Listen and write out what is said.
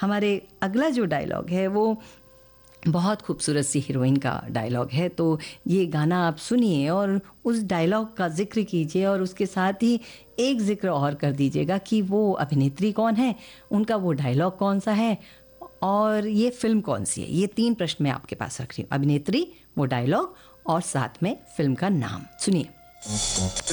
हमारे अगला जो डायलॉग है वो बहुत खूबसूरत सी हीरोइन का डायलॉग है, तो ये गाना आप सुनिए और उस डायलॉग का जिक्र कीजिए और उसके साथ ही एक जिक्र और कर दीजिएगा कि वो अभिनेत्री कौन है, उनका वो डायलॉग कौन सा है और ये फिल्म कौन सी है। ये 3 प्रश्न मैं आपके पास रख रही हूँ, अभिनेत्री, वो डायलॉग और साथ में फिल्म का नाम। सुनिए।